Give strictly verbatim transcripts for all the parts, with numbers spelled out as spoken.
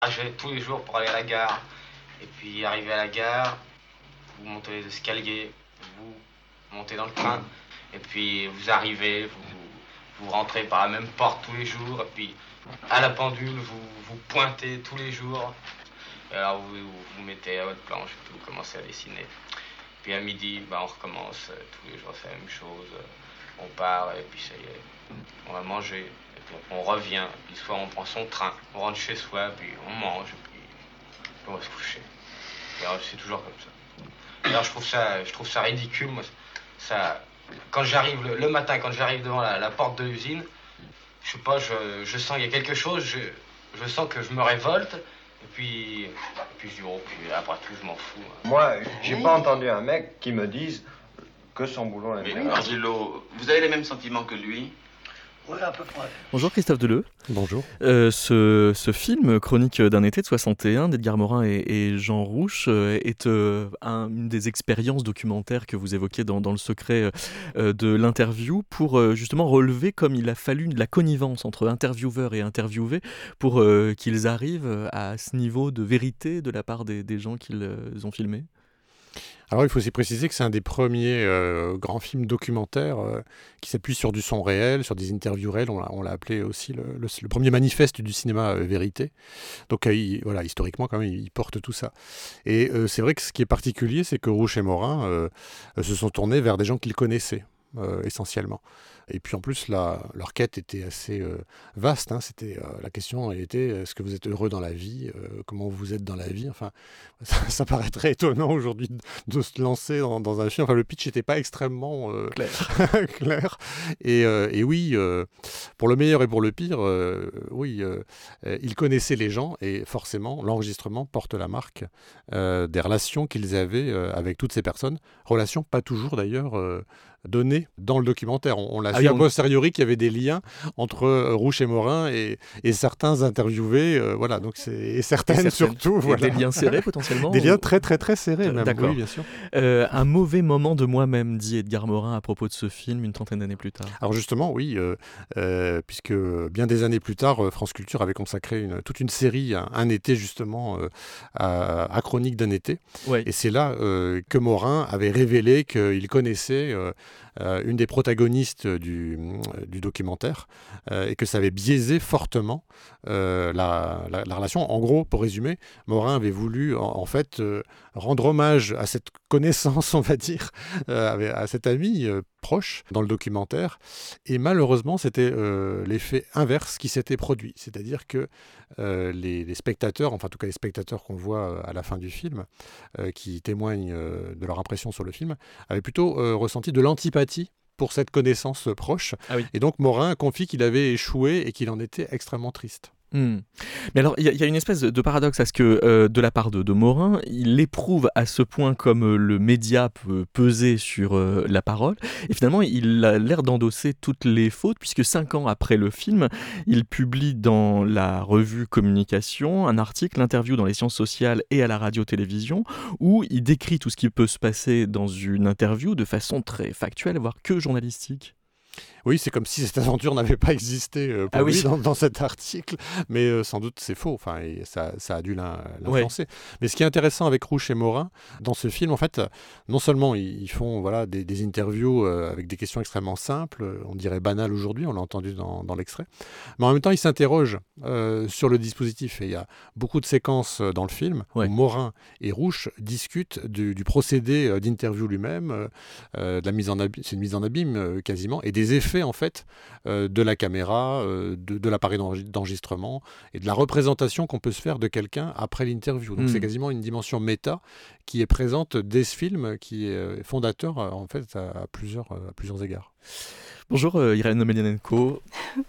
trajet tous les jours pour aller à la gare. Et puis, arrivé à la gare, vous montez les escaliers, vous montez dans le train. Et puis, vous arrivez, vous, vous rentrez par la même porte tous les jours. Et puis, à la pendule, vous, vous pointez tous les jours. Et alors, vous vous, vous mettez à votre planche et puis vous commencez à dessiner. Puis à midi, bah, on recommence. euh, Tous les jours, c'est la même chose. euh, On part et puis ça y est, on va manger. Et puis après, on revient. Et puis soit on prend son train, on rentre chez soi, puis on mange, et puis, puis on va se coucher. Et alors, c'est toujours comme ça. Alors je trouve ça, je trouve ça ridicule. Moi, ça, quand j'arrive le, le matin, quand j'arrive devant la, la porte de l'usine, je sais pas, je, je sens qu'il y a quelque chose. Je, je sens que je me révolte. Et puis, et puis je dis, oh, puis après tout, je m'en fous. hein. Moi, j'ai pas entendu un mec qui me dise que son boulot est Mais bien. Angelo, vous avez les mêmes sentiments que lui? Oui, à peu près. Bonjour Christophe Deleu. Bonjour. Euh, ce, ce film, Chronique d'un été de soixante et un, d'Edgar Morin et, et Jean Rouch, euh, est euh, un- une des expériences documentaires que vous évoquez dans, dans Le secret euh, de l'interview pour euh, justement relever comme il a fallu de la connivence entre intervieweur et interviewé pour euh, qu'ils arrivent à ce niveau de vérité de la part des, des gens qu'ils euh, ont filmés. Alors il faut aussi préciser que c'est un des premiers euh, grands films documentaires euh, qui s'appuie sur du son réel, sur des interviews réelles. On l'a, on l'a appelé aussi le, le- le premier manifeste du cinéma euh, vérité. Donc euh, il- voilà, historiquement quand même, il, il porte tout ça. Et euh, c'est vrai que ce qui est particulier, c'est que Rouch et Morin euh, euh, se sont tournés vers des gens qu'ils connaissaient. euh, essentiellement. Et puis en plus, la, leur quête était assez euh, vaste. hein. C'était, euh, la question elle était, est-ce que vous êtes heureux dans la vie Euh, Comment vous êtes dans la vie Enfin, ça, ça paraîtrait étonnant aujourd'hui de, de se lancer dans, dans un film. Enfin, le pitch n'était pas extrêmement euh, Claire. clair. Et, euh, et oui, euh, pour le meilleur et pour le pire, euh, oui, euh, euh, ils connaissaient les gens et forcément, l'enregistrement porte la marque euh, des relations qu'ils avaient euh, avec toutes ces personnes. Relations pas toujours d'ailleurs euh, données dans le documentaire. On, on l'a Ah su oui, a on- posteriori qu'il y avait des liens entre euh, Rouch et Morin et, et certains interviewés, euh, voilà, donc c'est, et certaines, certaines. surtout. Et Voilà. des liens serrés potentiellement. Des liens ou- très très très serrés Euh, même, d'accord. oui bien sûr. Euh, un mauvais moment de moi-même, dit Edgar Morin à propos de ce film une trentaine d'années plus tard. Alors justement, oui, euh, euh, puisque bien des années plus tard, euh, France Culture avait consacré une- toute une série, un, un été justement, euh, à, à Chronique d'un été. Ouais. Et c'est là euh, que Morin avait révélé qu'il connaissait euh, euh, une des protagonistes du, du documentaire euh, et que ça avait biaisé fortement euh, la, la- la relation. En gros, pour résumer, Morin avait voulu en, en fait euh, rendre hommage à cette connaissance, on va dire, euh, avec- à cet ami euh, proche dans le documentaire. Et malheureusement, c'était euh, l'effet inverse qui s'était produit. C'est-à-dire que euh, les, les spectateurs, enfin en tout cas les spectateurs qu'on voit euh, à la fin du film, euh, qui témoignent euh, de leur impression sur le film, avaient plutôt euh, ressenti de l'antipathie pour cette connaissance euh, proche. Ah oui. Et donc Morin confie qu'il avait échoué et qu'il en était extrêmement triste. Hmm. Mais alors, il y, a- il y a une espèce de, de paradoxe à ce que, euh, de la part de, de Morin, il éprouve à ce point comme euh, le média peut peser sur euh, la parole, et finalement, il a l'air d'endosser toutes les fautes, puisque cinq ans après le film, il publie dans la revue Communication un article, interview dans les sciences sociales et à la radio-télévision, où il décrit tout ce qui peut se passer dans une interview de façon très factuelle, voire que journalistique. Oui, c'est comme si cette aventure n'avait pas existé euh, pour Ah lui oui. dans, dans cet article, mais euh, sans doute c'est faux, enfin, et ça, ça a dû l'in- l'influencer. Mais ce qui est intéressant avec Rouch et Morin, dans ce film, en fait, non seulement ils, ils font voilà, des, des interviews euh, avec des questions extrêmement simples, euh, on dirait banales aujourd'hui, on l'a entendu dans, dans l'extrait, mais en même temps ils s'interrogent euh, sur le dispositif, et il y a beaucoup de séquences euh, dans le film Ouais. où Morin et Rouch discutent du, du procédé euh, d'interview lui-même, euh, euh, de la mise en abîme, c'est une mise en abîme euh, quasiment, et des effets en fait euh, de la caméra, euh, de, de l'appareil d'enre- d'enregistrement et de la représentation qu'on peut se faire de quelqu'un après l'interview. Donc Mm. c'est quasiment une dimension méta qui est présente dès ce film, qui est euh, fondateur euh, en fait à, à plusieurs, euh, à plusieurs égards. Bonjour euh, Irène Omelianenko.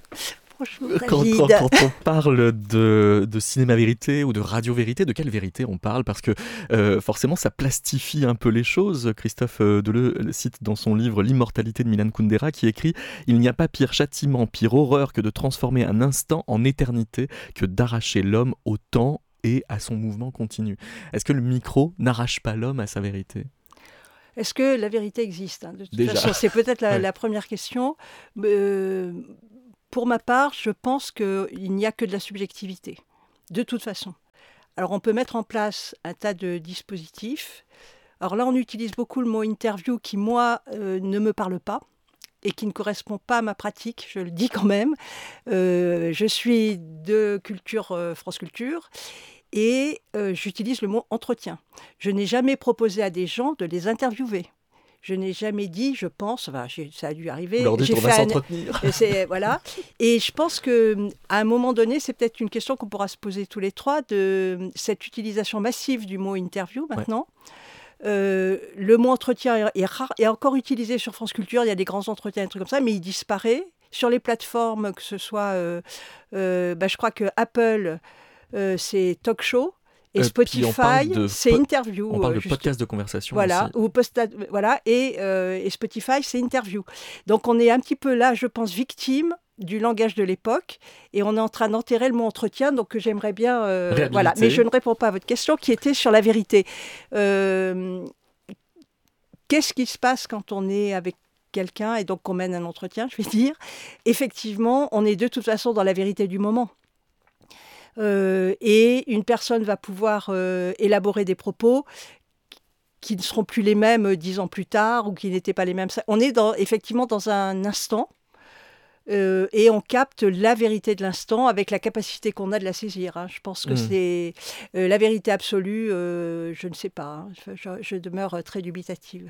Bonjour Quand, David. quand- quand on parle de, de cinéma-vérité ou de radio-vérité, de quelle vérité on parle? Parce que euh, forcément, ça plastifie un peu les choses. Christophe euh, Deleu le cite dans son livre L'immortalité de Milan Kundera, qui écrit « Il n'y a pas pire châtiment, pire horreur que de transformer un instant en éternité, que d'arracher l'homme au temps et à son mouvement continu. » Est-ce que le micro n'arrache pas l'homme à sa vérité? Est-ce que la vérité existe hein, de toute Déjà. façon, c'est peut-être la, Ouais. la première question. Euh, pour ma part, je pense qu'il n'y a que de la subjectivité. De toute façon. Alors, on peut mettre en place un tas de dispositifs. Alors là, on utilise beaucoup le mot interview qui, moi, euh, ne me parle pas et qui ne correspond pas à ma pratique, je le dis quand même. Euh, je suis de culture euh, France Culture et euh, j'utilise le mot entretien. Je n'ai jamais proposé à des gens de les interviewer. Je n'ai jamais dit, je pense, enfin, ça a dû arriver. Vous leur dites, j'ai on va fait un- s'entretenir. c'est, voilà. Et je pense qu'à un moment donné, c'est peut-être une question qu'on pourra se poser tous les trois, de cette utilisation massive du mot interview maintenant. Euh, le mot entretien est, est rare, est encore utilisé sur France Culture, il y a des grands entretiens, des trucs comme ça, mais il disparaît. Sur les plateformes, que ce soit, euh, euh, bah, je crois que Apple, euh, c'est talk show. Et Euh, puis on parle Spotify, de c'est po- interview. On parle euh, de juste- podcast de conversation Voilà, aussi. ou posta- voilà et, euh, et Spotify, c'est interview. Donc on est un petit peu là, je pense, victime du langage de l'époque et on est en train d'enterrer le mot entretien, donc que j'aimerais bien... euh, Réhabiliter. voilà. Mais je ne réponds pas à votre question qui était sur la vérité. Euh, Qu'est-ce qui se passe quand on est avec quelqu'un et donc qu'on mène un entretien, je vais dire. Effectivement, on est de toute façon dans la vérité du moment. Euh, et une personne va pouvoir euh, élaborer des propos qui ne seront plus les mêmes euh, dix ans plus tard ou qui n'étaient pas les mêmes. On est dans, effectivement dans un instant euh, et on capte la vérité de l'instant avec la capacité qu'on a de la saisir. Hein. Je pense que Mmh. c'est euh, la vérité absolue, euh, je ne sais pas. Hein. Je, je, je demeure très dubitative.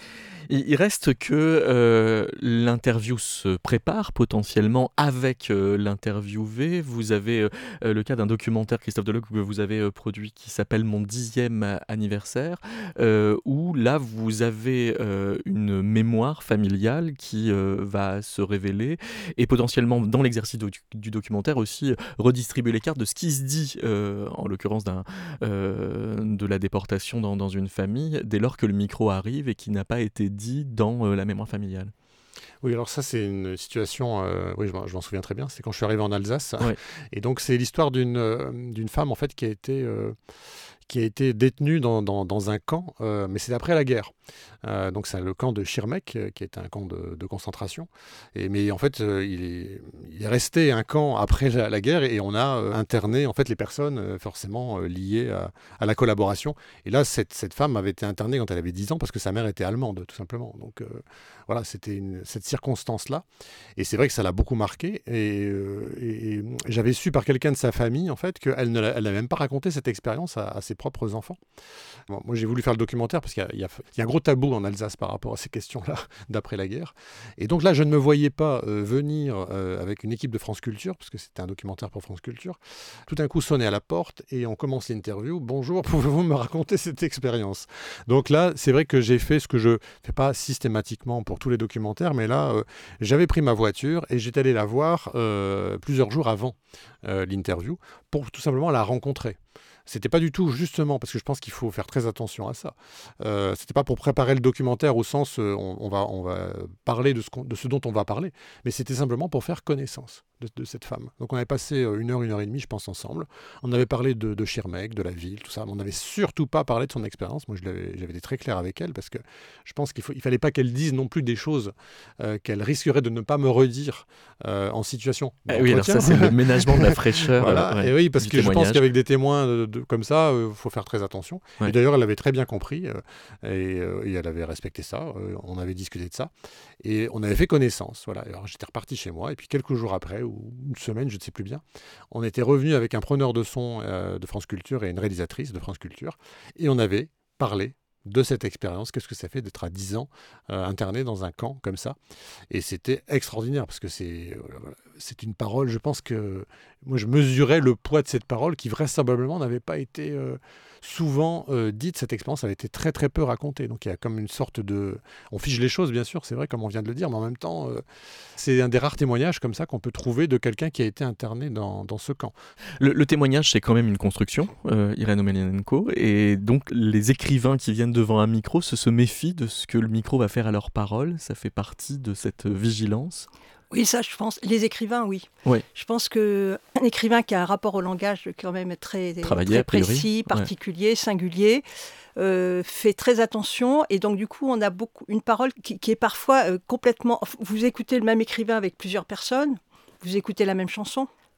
Il il reste que euh, l'interview se prépare potentiellement avec euh, l'interviewé. Vous avez euh, euh, le cas d'un documentaire, Christophe Deloc, que vous avez euh, produit qui s'appelle Mon dixième anniversaire, euh, où là vous avez euh, une mémoire familiale qui euh, va se révéler et potentiellement dans l'exercice do- du documentaire aussi euh, redistribuer les cartes de ce qui se dit, euh, en l'occurrence d'un, euh, de la déportation dans, dans une famille, dès lors que le micro arrive et qui n'a pas été dit dans euh, la mémoire familiale. Oui, alors ça, c'est une situation, euh, oui, je m'en, je m'en souviens très bien, c'est quand je suis arrivé en Alsace. Ouais. Et donc, c'est l'histoire d'une, euh, d'une femme, en fait, qui a été, euh, qui a été détenue dans, dans, dans un camp, euh, mais c'est après la guerre. Euh, donc, c'est le camp de Schirmeck, euh, qui est un camp de, de concentration. Et, mais en fait, euh, il, est, il est resté un camp après la, la guerre et on a euh, interné, en fait, les personnes euh, forcément euh, liées à, à la collaboration. Et là, cette, cette femme avait été internée quand elle avait dix ans parce que sa mère était allemande, tout simplement. Donc, euh, voilà, c'était une, cette circonstance-là. Et c'est vrai que ça l'a beaucoup marqué. Et, euh, et, et j'avais su par quelqu'un de sa famille, en fait, qu'elle ne l'a, elle n'avait même pas raconté cette expérience à, à ses propres enfants. Bon, moi, j'ai voulu faire le documentaire parce qu'il y a, il y a, il y a un gros tabou en Alsace par rapport à ces questions-là d'après la guerre. Et donc là, je ne me voyais pas euh, venir euh, avec une équipe de France Culture, parce que c'était un documentaire pour France Culture, tout d'un coup sonner à la porte et on commence l'interview. Bonjour, pouvez-vous me raconter cette expérience? Donc là, c'est vrai que j'ai fait ce que je ne fais pas systématiquement pour tous les documentaires, mais là, euh, j'avais pris ma voiture et j'étais allé la voir euh, plusieurs jours avant euh, l'interview pour tout simplement la rencontrer. C'était pas du tout justement, parce que je pense qu'il faut faire très attention à ça. Euh, c'était pas pour préparer le documentaire au sens euh, on, on, va, on va parler de ce, qu'on, de ce dont on va parler, mais c'était simplement pour faire connaissance de, de cette femme. Donc on avait passé une heure, une heure et demie, je pense, ensemble. On avait parlé de, de Schirmeck, de la ville, tout ça. Mais on n'avait surtout pas parlé de son expérience. Moi, je l'avais, j'avais été très clair avec elle parce que je pense qu'il faut, il fallait pas qu'elle dise non plus des choses euh, qu'elle risquerait de ne pas me redire euh, en situation Ah oui, alors ça, c'est le ménagement de la fraîcheur. Voilà. euh, ouais, et oui, parce du que je pense témoignage. qu'avec des témoins de, de, comme ça, il euh, faut faire très attention. Ouais. Et d'ailleurs, elle l'avait très bien compris euh, et, euh, et elle avait respecté ça. Euh, on avait discuté de ça et on avait fait connaissance. Voilà. Alors j'étais reparti chez moi et puis quelques jours après, ou une semaine, je ne sais plus bien, on était revenu avec un preneur de son euh, de France Culture et une réalisatrice de France Culture et on avait parlé de cette expérience, qu'est-ce que ça fait d'être à dix ans euh, interné dans un camp comme ça. Et c'était extraordinaire parce que c'est, euh, c'est une parole, je pense que moi je mesurais le poids de cette parole qui vraisemblablement n'avait pas été euh, souvent euh, dite. Cette expérience avait été très très peu racontée. Donc il y a comme une sorte de... On fige les choses bien sûr, c'est vrai comme on vient de le dire, mais en même temps euh, c'est un des rares témoignages comme ça qu'on peut trouver de quelqu'un qui a été interné dans, dans ce camp. Le, le témoignage, c'est quand même une construction, euh, Irène Omelianenko, et donc les écrivains qui viennent devant un micro se, se méfient de ce que le micro va faire à leurs paroles. Ça fait partie de cette vigilance. Oui, ça, je pense. Les écrivains, oui. Ouais. Je pense qu'un écrivain qui a un rapport au langage quand même très, Travaillé, très a priori. précis, particulier, ouais. singulier, euh, fait très attention. Et donc, du coup, on a beaucoup, une parole qui, qui est parfois euh, complètement... Vous écoutez le même écrivain avec plusieurs personnes, vous écoutez la même chanson.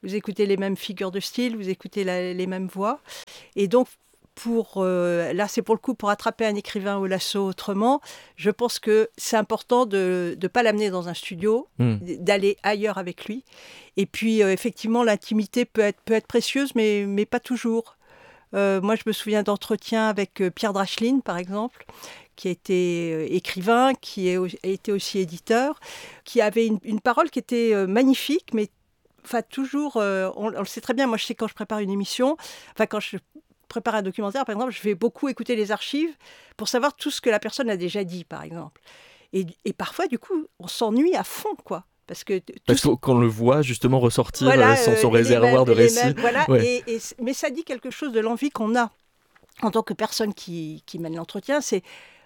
vous écoutez les mêmes figures de style, vous écoutez la, les mêmes voix. Et donc, pour, euh, là, c'est pour le coup, pour attraper un écrivain au lasso autrement, je pense que c'est important de ne pas l'amener dans un studio, mmh. d'aller ailleurs avec lui. Et puis, euh, effectivement, l'intimité peut être, peut être précieuse, mais, mais pas toujours. Euh, moi, je me souviens d'entretiens avec euh, Pierre Dracheline, par exemple, qui a été euh, écrivain, qui est, a été aussi éditeur, qui avait une, une parole qui était euh, magnifique, mais enfin, toujours, euh, on, on le sait très bien, moi je sais quand je prépare une émission, enfin quand je prépare un documentaire, par exemple, je vais beaucoup écouter les archives pour savoir tout ce que la personne a déjà dit, par exemple. Et, et parfois, du coup, on s'ennuie à fond, quoi. Parce que Parce ce... qu'on le voit justement ressortir voilà, son, son euh, réservoir mêmes, de récits. Mêmes, voilà, ouais. et, et, mais ça dit quelque chose de l'envie qu'on a en tant que personne qui, qui mène l'entretien. C'est,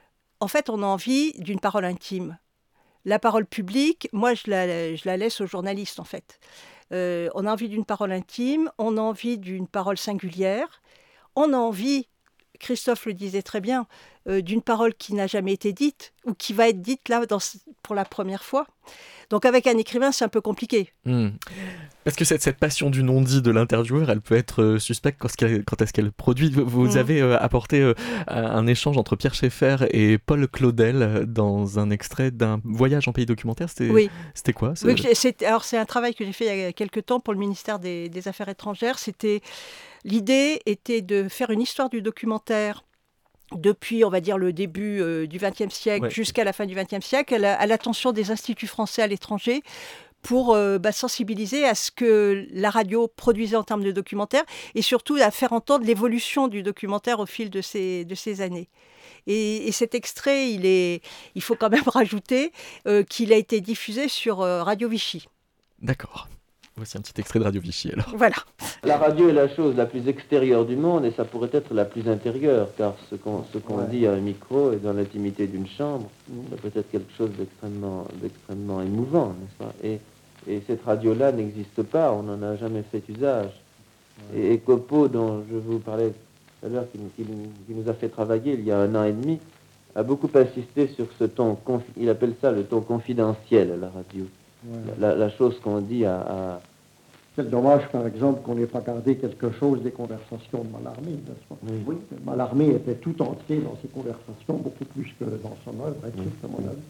en fait, on a envie d'une parole intime. La parole publique, moi, je la, je la laisse aux journalistes, en fait. Euh, on a envie d'une parole intime, on a envie d'une parole singulière, on a envie, Christophe le disait très bien, euh, d'une parole qui n'a jamais été dite ou qui va être dite là dans, pour la première fois. Donc avec un écrivain, c'est un peu compliqué. Mmh. Parce que cette, cette passion du non-dit de l'intervieweur, elle peut être euh, suspecte quand, quand est-ce qu'elle produit. Vous, vous mmh. avez euh, apporté euh, un échange entre Pierre Schaeffer et Paul Claudel dans un extrait d'un voyage en pays documentaire. C'était, oui. c'était quoi ce... oui, c'est, alors c'est un travail que j'ai fait il y a quelques temps pour le ministère des, des Affaires étrangères. C'était, l'idée était de faire une histoire du documentaire depuis, on va dire, le début euh, du vingtième siècle ouais. jusqu'à la fin du vingtième siècle, à, la, à l'attention des instituts français à l'étranger, pour euh, bah, sensibiliser à ce que la radio produisait en termes de documentaire, et surtout à faire entendre l'évolution du documentaire au fil de ces, de ces années. Et, et cet extrait, il, est, il faut quand même rajouter euh, qu'il a été diffusé sur euh, Radio Vichy. D'accord. Voici un petit extrait de Radio Vichy, alors. Voilà. La radio est la chose la plus extérieure du monde et ça pourrait être la plus intérieure, car ce qu'on, ce qu'on ouais. dit à un micro et dans l'intimité d'une chambre, ça peut être quelque chose d'extrêmement, d'extrêmement émouvant, n'est-ce pas ? Et, et cette radio-là n'existe pas, on n'en a jamais fait usage. Ouais. Et, et Copo, dont je vous parlais tout à l'heure, qui, qui, qui nous a fait travailler il y a un an et demi, a beaucoup insisté sur ce ton, confi- il appelle ça le ton confidentiel à la radio. Ouais. La, la chose qu'on dit à... à Quel dommage, par exemple, qu'on n'ait pas gardé quelque chose des conversations de Mallarmé, n'est-ce pas ? Oui. oui. Mallarmé était tout entier dans ses conversations, beaucoup plus que dans son œuvre, écrite, oui. à mon avis.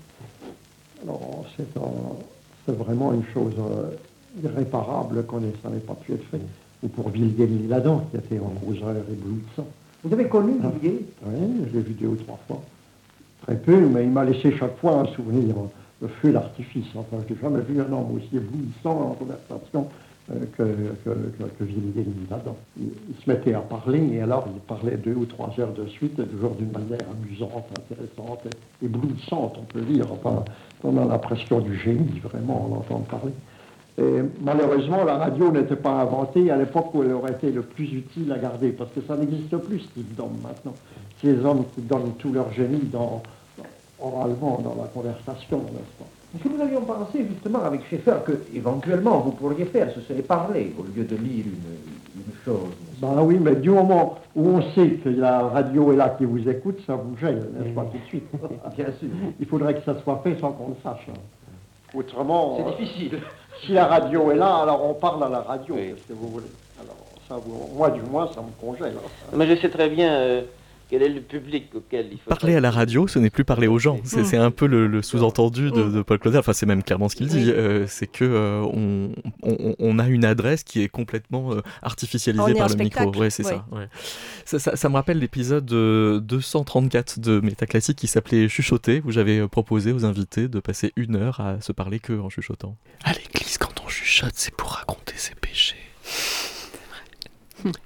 Alors, c'est, un, c'est vraiment une chose euh, irréparable qu'on ait, ça n'ait pas pu être fait. Ou pour Villiers-L'Isle-Adam, qui était un causeur éblouissant. Vous avez connu Villiers ? Oui, je l'ai vu deux ou trois fois. Très peu, mais il m'a laissé chaque fois un souvenir, le feu d'artifice. Enfin, je n'ai jamais vu un homme aussi éblouissant en conversation que, que, que, que Villiers-L'Isle-Adam. Il, il se mettait à parler, et alors il parlait deux ou trois heures de suite, toujours d'une manière amusante, intéressante, éblouissante, on peut dire. Enfin, on a l'impression du génie, vraiment, on l'entend parler. Et malheureusement, la radio n'était pas inventée à l'époque où elle aurait été le plus utile à garder, parce que ça n'existe plus, ce type d'hommes maintenant. Ces hommes qui donnent tout leur génie dans, oralement dans la conversation, n'est-ce pas ? Ce que nous avions pensé justement avec Schaeffer, que éventuellement vous pourriez faire, ce serait parler au lieu de lire une, une chose. Ben oui, mais du moment où on sait que la radio est là qui vous écoute, ça vous gêne, n'est-ce pas, tout de suite. Bien sûr. Il faudrait que ça soit fait sans qu'on le sache. Autrement, c'est difficile. Si la radio est là, alors on parle à la radio, oui. Qu'est-ce que vous voulez. Alors, ça, vous, moi, du moins, ça me congèle. Hein. Mais je sais très bien euh, quel est le public auquel il faut... Parler à la radio, ce n'est plus parler aux gens. C'est, mmh. c'est un peu le, le sous-entendu de, de Paul Claudel. Enfin, c'est même clairement ce qu'il dit. Euh, c'est que euh, on, on, on a une adresse qui est complètement euh, artificialisée par le spectacle. micro. Ouais, c'est oui. ça, ouais. ça, ça. Ça me rappelle l'épisode deux cent trente-quatre de Métaclassique qui s'appelait Chuchoter, où j'avais proposé aux invités de passer une heure à se parler que en chuchotant. À l'église, quand on chuchote, c'est pour raconter ses péchés. C'est vrai.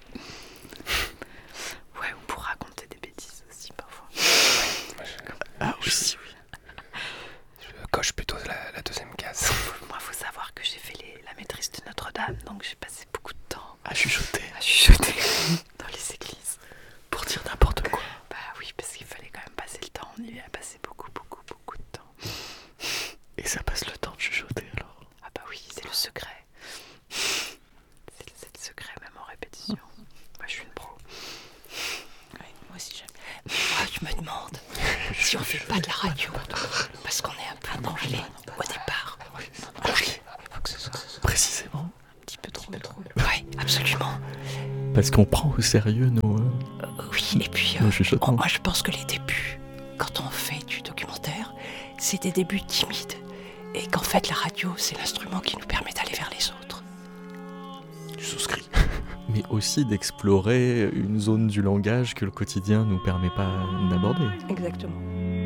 Ouais, ou pour raconter des bêtises aussi parfois. Ah aussi, oui. Je coche plutôt la, la deuxième case. Moi, il faut savoir que j'ai fait les, la maîtrise de Notre-Dame, donc j'ai passé beaucoup de temps à chuchoter. À chuchoter dans les églises. Pour dire n'importe quoi. Bah oui, parce qu'il fallait quand même passer le temps. On y a passé beaucoup, beaucoup, beaucoup de temps. Et ça passe le temps de chuchoter alors. Ah bah oui, c'est le secret. C'est, c'est le secret, même en répétition. Moi, je suis une pro. Ouais, moi aussi j'aime. Mais moi, je me demande si on fait pas de la radio, parce qu'on est un peu congelé au départ. Oui, précisément. Un petit peu trop. Un petit peu trop. Parce qu'on prend au sérieux nos, euh, Oui, et puis, nos euh, chuchotements. moi je pense que les débuts, quand on fait du documentaire, c'est des débuts timides. Et qu'en fait, la radio, c'est l'instrument qui nous permet d'aller vers les autres. Tu souscris. Mais aussi d'explorer une zone du langage que le quotidien nous permet pas d'aborder. Exactement.